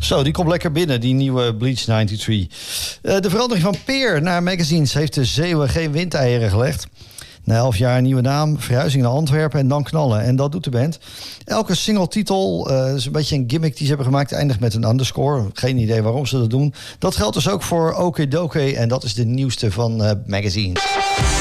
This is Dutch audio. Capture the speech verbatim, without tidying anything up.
Zo, die komt lekker binnen, die nieuwe Bleach drieënnegentig. Uh, de verandering van Peer naar Magazines heeft de Zeeuwen geen windeieren gelegd. Na elf jaar een nieuwe naam, verhuizing naar Antwerpen en dan knallen. En dat doet de band. Elke single-titel, uh, is een beetje een gimmick die ze hebben gemaakt, eindigt met een underscore. Geen idee waarom ze dat doen. Dat geldt dus ook voor Okidoki en dat is de nieuwste van uh, Magazines.